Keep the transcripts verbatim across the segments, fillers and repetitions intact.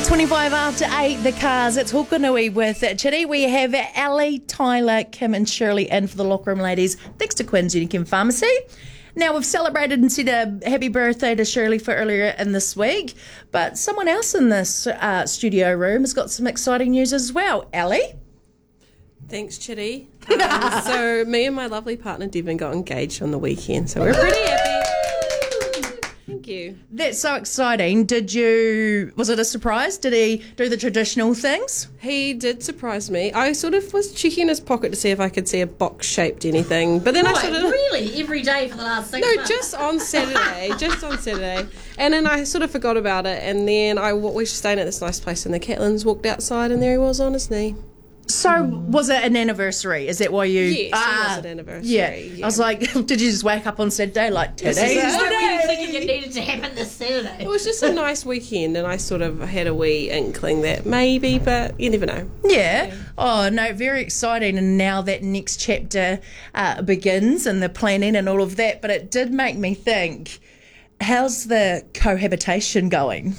twenty-five after eight, the cars. It's Hokanui with Chitty. We have Ellie, Tyler, Kim and Shirley in for the locker room ladies, thanks to Quinn's Unichem Pharmacy. Now, we've celebrated and said a happy birthday to Shirley for earlier in this week, but someone else in this uh, studio room has got some exciting news as well. Ellie? Thanks, Chitty. Um, so me and my lovely partner Devin got engaged on the weekend, so we're pretty happy. Thank you. That's so exciting. Did you, was it a surprise? Did he do the traditional things? He did surprise me. I sort of was checking his pocket to see if I could see a box-shaped anything, but then I Right, sort of... really? Every day for the last six No, months? just on Saturday, just on Saturday. And then I sort of forgot about it, and then I, we were staying at this nice place in the Catlins, walked outside, and there he was on his knee. So, was it an anniversary? Is that why you... Yes, it was an anniversary, Yeah. yeah. I was like, did you just wake up on Saturday like, This today? is So it. were you thinking it needed to happen this Saturday? It was just a nice weekend, and I sort of had a wee inkling that maybe, but you never know. Yeah. Oh, no, very exciting. And now that next chapter uh, begins and the planning and all of that. But it did make me think, how's the cohabitation going?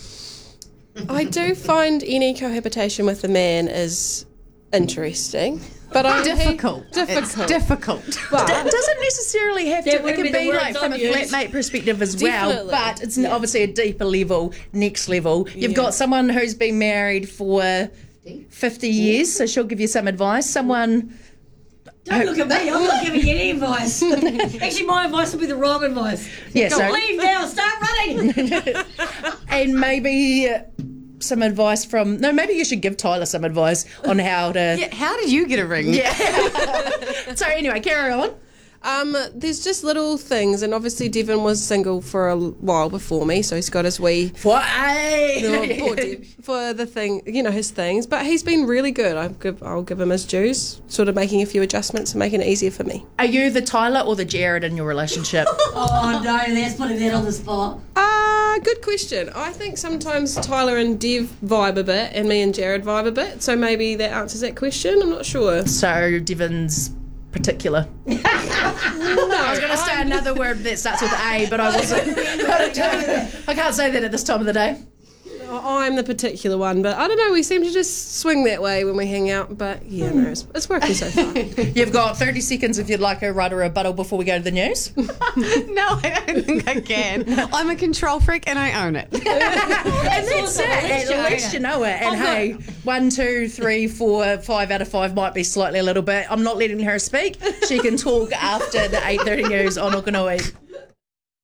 I do find any cohabitation with a man is interesting, but I Difficult. difficult. It's difficult. But It doesn't necessarily have That to, would it can be the be words like from a I'd use. flatmate perspective as well, Definitely. but it's obviously a deeper level, next level. You've Yeah. got someone who's been married for fifty years, so she'll give you some advice. Someone, Don't look at me, I'm not giving you any advice. Actually, my advice would be the wrong advice. yeah, Go, so, leave now, start running. and maybe uh, some advice from, no, maybe you should give Tyler some advice on how to, Yeah, how did you get a ring? yeah. So anyway, carry on. Um, there's just little things, and obviously Devin was single for a while before me, so he's got his wee What? little poor Dev for the thing, you know, his things. But he's been really good. I'll give, I'll give him his dues, sort of making a few adjustments and making it easier for me. Are you the Tyler or the Jared in your relationship? Oh no, that's putting that on the spot. Ah, uh, good question. I think sometimes Tyler and Dev vibe a bit, and me and Jared vibe a bit. So maybe that answers that question. I'm not sure. So Devon's particular. I was going to say another word that starts with A, but I wasn't. I can't say that at this time of the day. I'm the particular one, but I don't know. We seem to just swing that way when we hang out. But yeah, no, it's, it's working so far. You've got thirty seconds if you'd like a right or a rebuttal before we go to the news. No, I don't think I can. I'm a control freak and I own it. And that's awesome. it. At least you At least own you it. know it. And Oh, hey, one, two, three, four, five out of five might be slightly a little bit. I'm not letting her speak. She can talk after the eight thirty news on Okanui.